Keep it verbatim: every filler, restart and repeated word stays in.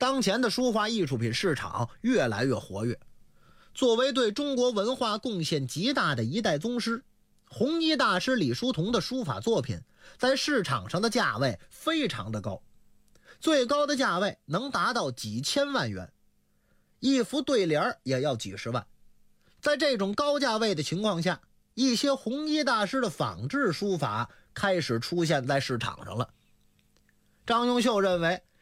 当前的书画艺术品市场越来越活跃。作为对中国文化贡献极大的一代宗师，红衣大师李叔同的书法作品在市场上的价位非常的高，最高的价位能达到几千万元，一幅对联也要几十万。在这种高价位的情况下，一些红衣大师的仿制书法开始出现在市场上了。张永秀认为，